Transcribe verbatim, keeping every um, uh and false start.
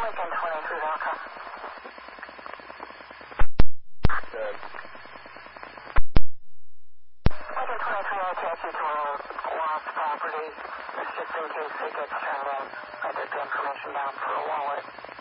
Lincoln twenty-three Alpha. Good. Lincoln twenty-three, I take you to a lost property. It's just in case it gets turned in. I took the information down for a wallet.